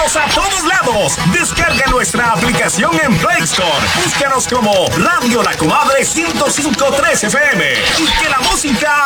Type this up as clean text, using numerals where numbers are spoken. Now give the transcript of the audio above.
Escúchanos a todos lados. Descarga nuestra aplicación en Play Store. Búscanos como Radio La Comadre 105.3 FM. Y que la música